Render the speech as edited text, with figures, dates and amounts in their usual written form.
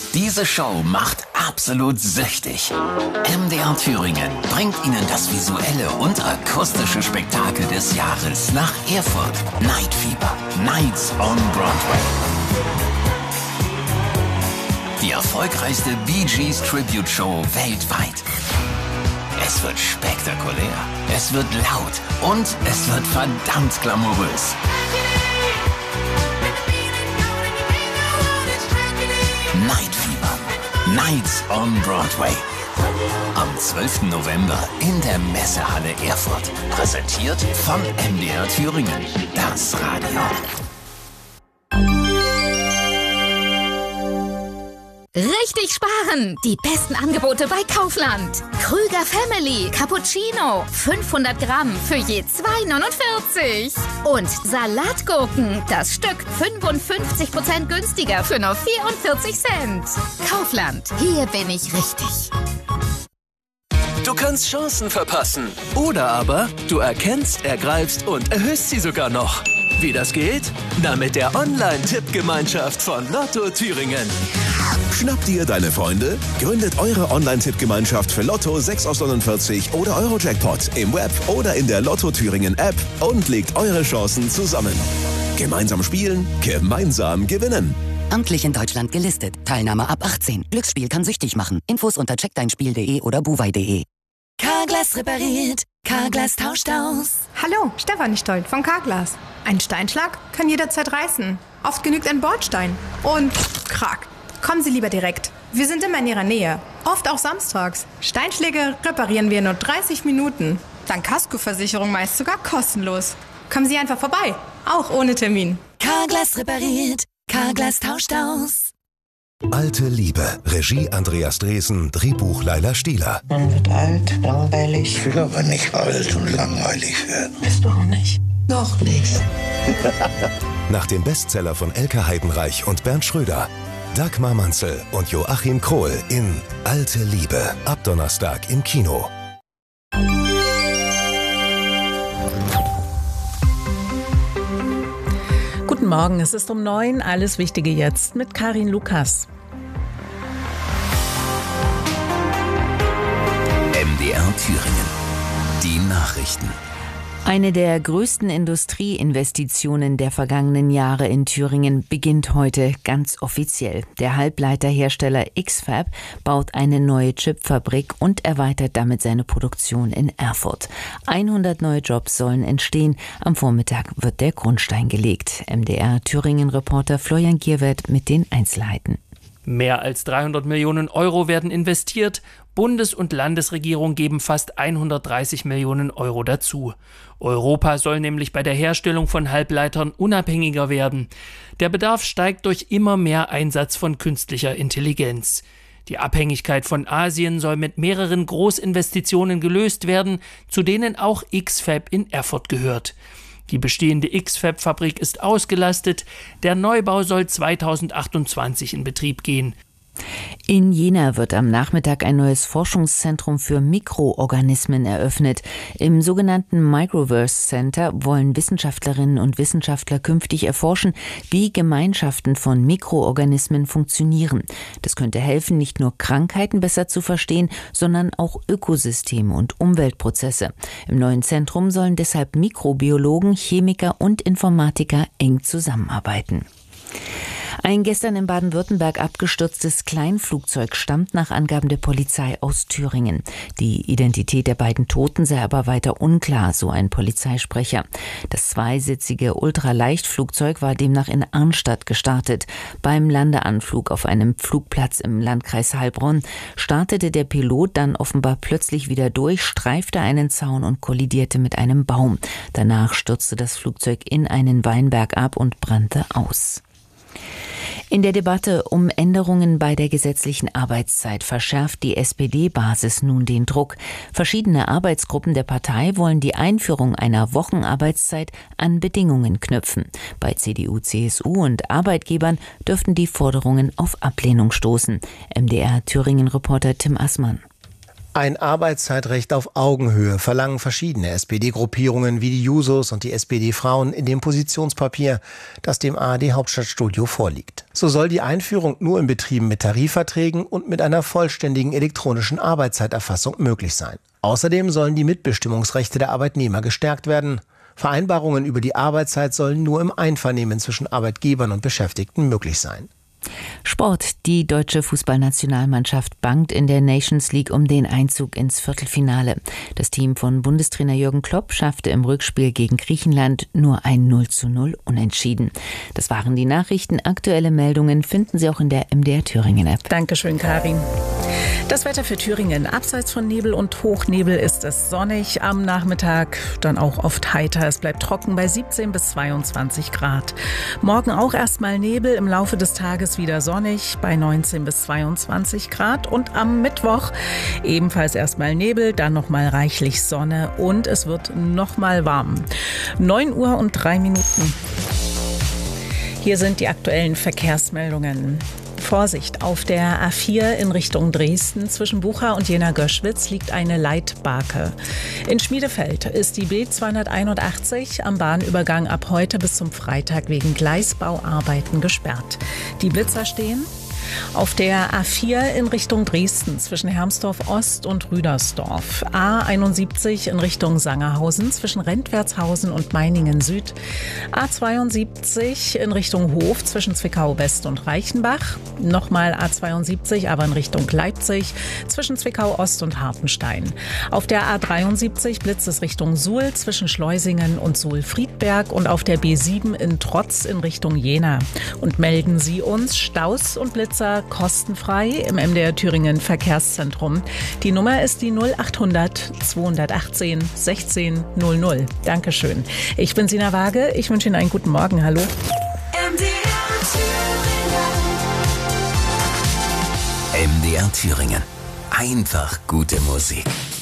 Diese Show macht absolut süchtig. MDR Thüringen bringt Ihnen das visuelle und akustische Spektakel des Jahres nach Erfurt. Night Fever, Nights on Broadway. Die erfolgreichste Bee Gees Tribute Show weltweit. Es wird spektakulär, es wird laut und es wird verdammt glamourös. Night Fever, Nights on Broadway. Am 12. November in der Messehalle Erfurt. Präsentiert von MDR Thüringen, das Radio. Richtig sparen! Die besten Angebote bei Kaufland. Krüger Family Cappuccino 500 Gramm für je 2,49. Und Salatgurken, das Stück 55% günstiger für nur 44 Cent. Kaufland, hier bin ich richtig. Du kannst Chancen verpassen. Oder aber du erkennst, ergreifst und erhöhst sie sogar noch. Wie das geht? Na, mit der Online-Tippgemeinschaft von Lotto Thüringen. Schnappt ihr deine Freunde? Gründet eure Online-Tippgemeinschaft für Lotto 6 aus 49 oder Euro-Jackpot im Web oder in der Lotto Thüringen App und legt eure Chancen zusammen. Gemeinsam spielen, gemeinsam gewinnen. Amtlich in Deutschland gelistet. Teilnahme ab 18. Glücksspiel kann süchtig machen. Infos unter checkdeinspiel.de oder buwei.de. Carglass repariert. Carglass tauscht aus. Hallo, Stefanie Stoll von Carglass. Ein Steinschlag kann jederzeit reißen. Oft genügt ein Bordstein. Und krack. Kommen Sie lieber direkt. Wir sind immer in Ihrer Nähe. Oft auch samstags. Steinschläge reparieren wir in nur 30 Minuten. Dank Kaskoversicherung meist sogar kostenlos. Kommen Sie einfach vorbei. Auch ohne Termin. Carglass repariert. Carglass tauscht aus. Alte Liebe. Regie Andreas Dresen. Drehbuch Laila Stieler. Man wird alt, langweilig. Ich will aber nicht alt und langweilig werden. Bist du auch nicht? Noch nicht. Nach dem Bestseller von Elke Heidenreich und Bernd Schröder. Dagmar Manzel und Joachim Krohl in Alte Liebe. Ab Donnerstag im Kino. Guten Morgen, es ist um 9, alles Wichtige jetzt mit Karin Lukas. MDR Thüringen. Die Nachrichten. Eine der größten Industrieinvestitionen der vergangenen Jahre in Thüringen beginnt heute ganz offiziell. Der Halbleiterhersteller X-Fab baut eine neue Chipfabrik und erweitert damit seine Produktion in Erfurt. 100 neue Jobs sollen entstehen. Am Vormittag wird der Grundstein gelegt. MDR Thüringen-Reporter Florian Gierwert mit den Einzelheiten. Mehr als 300 Millionen Euro werden investiert. Bundes- und Landesregierung geben fast 130 Millionen Euro dazu. Europa soll nämlich bei der Herstellung von Halbleitern unabhängiger werden. Der Bedarf steigt durch immer mehr Einsatz von künstlicher Intelligenz. Die Abhängigkeit von Asien soll mit mehreren Großinvestitionen gelöst werden, zu denen auch X-Fab in Erfurt gehört. Die bestehende X-Fab-Fabrik ist ausgelastet. Der Neubau soll 2028 in Betrieb gehen. In Jena wird am Nachmittag ein neues Forschungszentrum für Mikroorganismen eröffnet. Im sogenannten Microverse Center wollen Wissenschaftlerinnen und Wissenschaftler künftig erforschen, wie Gemeinschaften von Mikroorganismen funktionieren. Das könnte helfen, nicht nur Krankheiten besser zu verstehen, sondern auch Ökosysteme und Umweltprozesse. Im neuen Zentrum sollen deshalb Mikrobiologen, Chemiker und Informatiker eng zusammenarbeiten. Ein gestern in Baden-Württemberg abgestürztes Kleinflugzeug stammt nach Angaben der Polizei aus Thüringen. Die Identität der beiden Toten sei aber weiter unklar, so ein Polizeisprecher. Das zweisitzige Ultraleichtflugzeug war demnach in Arnstadt gestartet. Beim Landeanflug auf einem Flugplatz im Landkreis Heilbronn startete der Pilot dann offenbar plötzlich wieder durch, streifte einen Zaun und kollidierte mit einem Baum. Danach stürzte das Flugzeug in einen Weinberg ab und brannte aus. In der Debatte um Änderungen bei der gesetzlichen Arbeitszeit verschärft die SPD-Basis nun den Druck. Verschiedene Arbeitsgruppen der Partei wollen die Einführung einer Wochenarbeitszeit an Bedingungen knüpfen. Bei CDU, CSU und Arbeitgebern dürften die Forderungen auf Ablehnung stoßen. MDR Thüringen-Reporter Tim Assmann. Ein Arbeitszeitrecht auf Augenhöhe verlangen verschiedene SPD-Gruppierungen wie die Jusos und die SPD-Frauen in dem Positionspapier, das dem ARD-Hauptstadtstudio vorliegt. So soll die Einführung nur in Betrieben mit Tarifverträgen und mit einer vollständigen elektronischen Arbeitszeiterfassung möglich sein. Außerdem sollen die Mitbestimmungsrechte der Arbeitnehmer gestärkt werden. Vereinbarungen über die Arbeitszeit sollen nur im Einvernehmen zwischen Arbeitgebern und Beschäftigten möglich sein. Sport. Die deutsche Fußballnationalmannschaft bangt in der Nations League um den Einzug ins Viertelfinale. Das Team von Bundestrainer Jürgen Klopp schaffte im Rückspiel gegen Griechenland nur ein 0:0 Unentschieden. Das waren die Nachrichten. Aktuelle Meldungen finden Sie auch in der MDR Thüringen App. Dankeschön, Karin. Das Wetter für Thüringen. Abseits von Nebel und Hochnebel ist es sonnig. Am Nachmittag dann auch oft heiter. Es bleibt trocken bei 17 bis 22 Grad. Morgen auch erstmal Nebel, im Laufe des Tages wieder sonnig bei 19 bis 22 Grad. Und am Mittwoch ebenfalls erstmal Nebel, dann nochmal reichlich Sonne und es wird nochmal warm. 9:03 Uhr. Hier sind die aktuellen Verkehrsmeldungen. Vorsicht, auf der A4 in Richtung Dresden zwischen Bucha und Jena-Göschwitz liegt eine Leitbarke. In Schmiedefeld ist die B281 am Bahnübergang ab heute bis zum Freitag wegen Gleisbauarbeiten gesperrt. Die Blitzer stehen. Auf der A4 in Richtung Dresden zwischen Hermsdorf Ost und Rüdersdorf. A71 in Richtung Sangerhausen zwischen Rentwertshausen und Meiningen Süd. A72 in Richtung Hof zwischen Zwickau West und Reichenbach. Nochmal A72, aber in Richtung Leipzig zwischen Zwickau Ost und Hartenstein. Auf der A73 blitzt es Richtung Suhl zwischen Schleusingen und Suhl-Friedberg und auf der B7 in Trotz in Richtung Jena. Und melden Sie uns Staus und Blitzer kostenfrei im MDR Thüringen Verkehrszentrum. Die Nummer ist die 0800 218 16 00. Dankeschön. Ich bin Sina Waage. Ich wünsche Ihnen einen guten Morgen. Hallo. MDR Thüringen. Einfach gute Musik.